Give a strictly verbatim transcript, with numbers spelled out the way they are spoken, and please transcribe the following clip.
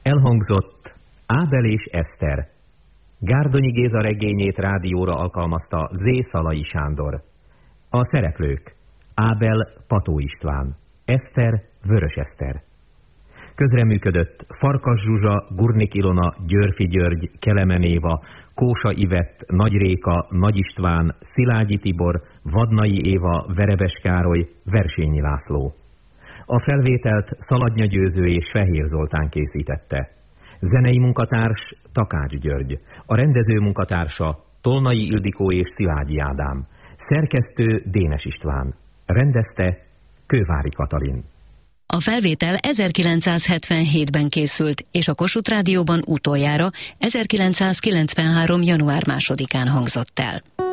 Elhangzott Ábel és Eszter. Gárdonyi Géza regényét rádióra alkalmazta Zé. Szalai Sándor. A szereplők: Ábel Pató István, Eszter Vörös Eszter. Közreműködött Farkas Zsuzsa, Gurnik Ilona, Györfi György, Kelemen Éva, Kósa Ivett, Nagy Réka, Nagy István, Szilágyi Tibor, Vadnai Éva, Verebes Károly, Versényi László. A felvételt Szaladnya Győző és Fehér Zoltán készítette. Zenei munkatárs Takács György, a rendező munkatársa Tolnai Ildikó és Szilágyi Ádám, szerkesztő Dénes István, rendezte Kővári Katalin. A felvétel ezerkilencszázhetvenhétben készült, és a Kossuth Rádióban utoljára ezerkilencszázkilencvenhárom. január másodikán hangzott el.